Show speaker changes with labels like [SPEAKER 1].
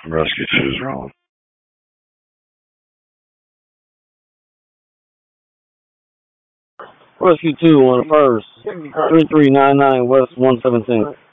[SPEAKER 1] Rescue 2's wrong.
[SPEAKER 2] Rescue 2 on the first. 3399 West 117.